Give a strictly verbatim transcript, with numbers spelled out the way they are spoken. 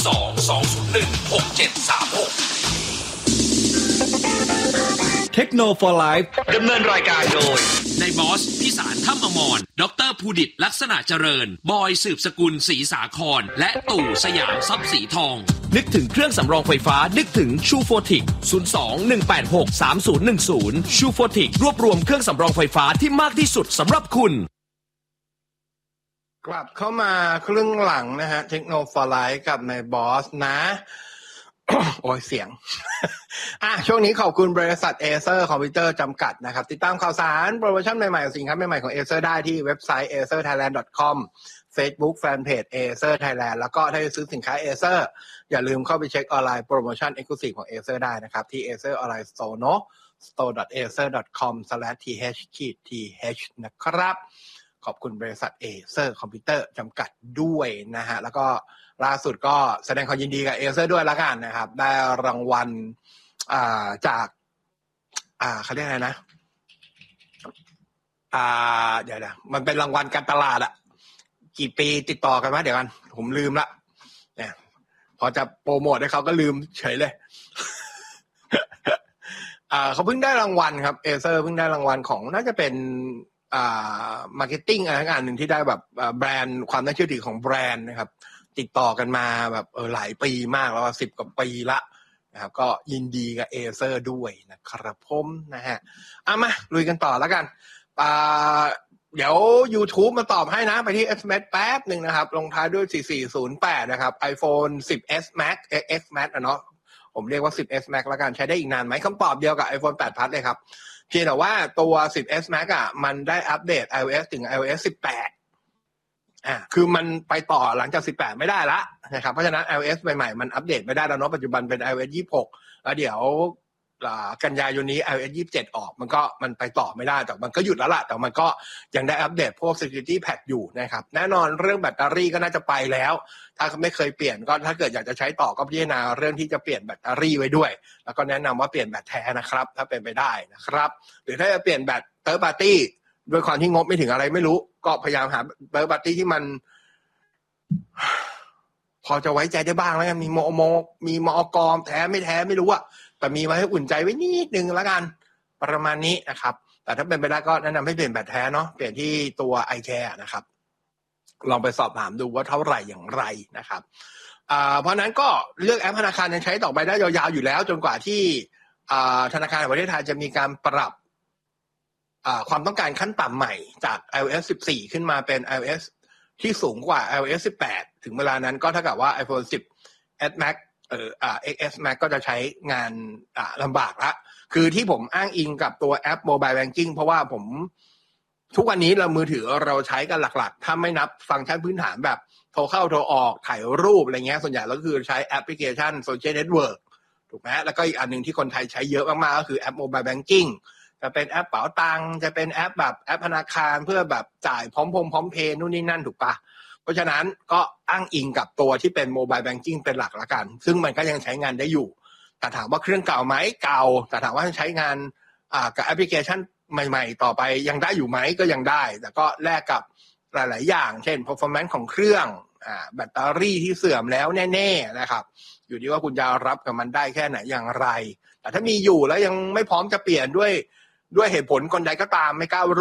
สอง สอง ศูนย์ หนึ่ง หก เจ็ด สาม หกเทคโนโลยี for Life ดำเนินรายการโดยนายบอสพิสารถ้ำอมรดรภูดิตลักษณะเจริญบอยสืบสกุลศรีสาครและตู่สยามทรัพย์สีทองนึกถึงเครื่องสำรองไฟฟ้านึกถึงชูโฟติกศูนย์ สอง หนึ่ง แปด หก สาม ศูนย์ หนึ่ง ศูนย์ชูโฟติกรวบรวมเครื่องสำรองไฟฟ้าที่มากที่สุดสำหรับคุณกลับเข้ามาครึ่งหลังนะฮะเทคโนโลยี for Life กับนายบอสนะ โอ้ยเสียง อ่ะช่วงนี้ขอบคุณบริษัท Acer คอมพิวเตอร์จำกัดนะครับติดตามข่าวสารโปรโมชั่นใหม่ๆสินค้าใหม่ๆของ Acer ได้ที่เว็บไซต์ เอเซอร์ไทยแลนด์ ดอท คอม Facebook Fanpage Acer Thailand แล้วก็ถ้าจะซื้อสินค้า Acer อย่าลืมเข้าไปเช็คออนไลน์โปรโมชั่น Exclusive ของ Acer ได้นะครับที่ Acer Online Store เนอะ สโตร์ ดอท เอเซอร์ ดอท คอม สแลช ที เอช ที เอช นะครับขอบคุณบริษัท Acer คอมพิวเตอร์จำกัดด้วยนะฮะแล้วก็ล่าสุดก็แสดงความยินดีกับ Acer ด้วยละกันนะครับได้รางวัลอ่าจากอ่าเขาเรียกอะไรนะอ่าเดี๋ยวๆมันเป็นรางวัลการตลาดอะกี่ปีติดต่อกันมาเดี๋ยวกันผมลืมละเนี่ยพอจะโปรโมทให้เขาก็ลืมเฉยเลยอ่าเขาเพิ่งได้รางวัลครับ Acer เพิ่งได้รางวัลของน่าจะเป็นอ่ามาร์เก็ตติ้งอะไรงานหนึ่งที่ได้แบบแบรนด์ความน่าเชื่อถือของแบรนด์นะครับติดต่อกันมาแบบเออหลายปีมากแล้วสิบกว่าปีละนะครับก็ยินดีกับ Acer ด้วยนะครับผมนะฮะเอามาลุยกันต่อแล้วกันอ่าเดี๋ยว YouTube มาตอบให้นะไปที่ เอส เอ็ม เอส แป๊บหนึ่งนะครับลงท้ายด้วยสี่สี่ศูนย์แปดนะครับ iPhone สิบ เอส Max เอ็กซ์ Max อ่ะเนาะผมเรียกว่า สิบ เอส Max แล้วกันใช้ได้อีกนานไหมคำตอบเดียวกับ iPhone แปด Plus เลยครับเพียงแต่ว่าตัว สิบ เอส Max อ่ะมันได้อัปเดต iOS ถึง iOS สิบแปดอ่าคือมันไปต่อหลังจากสิบแปดไม่ได้ละนะครับเพราะฉะนั้น iOS ใหม่ๆมันอัปเดตไม่ได้แล้วเนาะปัจจุบันเป็น iOS ยี่สิบหกแล้วเดี๋ยวกันยายนนี้ iOS ยี่สิบเจ็ดออกมันก็มันไปต่อไม่ได้แต่มันก็หยุดแล้วล่ะแต่มันก็ยังได้อัปเดตพวก security patch อยู่นะครับแน่นอนเรื่องแบตเตอรี่ก็น่าจะไปแล้วถ้าไม่เคยเปลี่ยนก็ถ้าเกิดอยากจะใช้ต่อก็พิจารณาเรื่องที่จะเปลี่ยนแบตเตอรี่ไว้ด้วยแล้วก็แนะนำว่าเปลี่ยนแบตแท้นะครับถ้าเป็นไปได้นะครับหรือถ้าจะเปลี่ยนแบต third party ด้วยความที่งบไม่ถึงอะไรไม่รู้ก็พยายามหา third party ที่มันพอจะไว้ใจได้บ้างแล้วกันมีมอมมีมอกอมแท้ไม่แท้ไม่รู้อะแต่มีไว้ให้อุ่นใจไว้นิดนึงแล้วกันประมาณนี้นะครับแต่ถ้าเป็นไปได้ก็แนะนำให้เปลี่ยนแบตแท้เนาะเปลี่ยนที่ตัว iCare นะครับลองไปสอบถามดูว่าเท่าไหร่อย่างไรนะครับอ่าเพราะนั้นก็เลือกแอปธนาคารยังใช้ต่อไปได้ยาวๆอยู่แล้วจนกว่าที่อ่าธนาคารแห่งประเทศไทยจะมีการปรับอ่าความต้องการขั้นต่ำใหม่จาก iOS สิบสี่ขึ้นมาเป็น iOS ที่สูงกว่า iOS สิบแปดถึงเวลานั้นก็เท่ากับว่า iPhone สิบ เอส Max เอ่ออ่า เอ็กซ์ เอส Max ก็จะใช้งานอ่าลำบากละคือที่ผมอ้างอิงกับตัวแอป Mobile Banking เพราะว่าผมทุกวันนี้เรามือถือเราใช้กันหลักๆถ้าไม่นับฟังก์ชันพื้นฐานแบบโทรเข้าโทรออกถ่ายรูปอะไรเงี้ยส่วนใหญ่แล้วคือใช้แอปพลิเคชัน Social Network ถูกไหมแล้วก็อีกอันนึงที่คนไทยใช้เยอะมากๆก็คือแอป Mobile Bankingจะเป็นแอปเป๋าตังค์จะเป็นแอปแบบแอปธนาคารเพื่อแบบจ่ายพร้อมพงพร้อมเพย์นู่นนี่นั่นถูกปะเพราะฉะนั้นก็อ้างอิงกับตัวที่เป็นโมบายแบงกิ้งเป็นหลักละกันซึ่งมันก็ยังใช้งานได้อยู่แต่ถามว่าเครื่องเก่าไหมเก่าแต่ถามว่าใช้งานอ่ากับแอปพลิเคชันใหม่ๆต่อไปยังได้อยู่ไหมก็ยังได้แต่ก็แลกกับหลายๆอย่างเช่น performance ของเครื่องอ่าแบตเตอรี่ที่เสื่อมแล้วแน่ๆนะครับอยู่ที่ว่าคุณจะรับกับมันได้แค่ไหนอย่างไรแต่ถ้ามีอยู่แล้วยังไม่พร้อมจะเปลี่ยนด้วยด้วยเหตุผลคนใดก็ตามไม่กล้า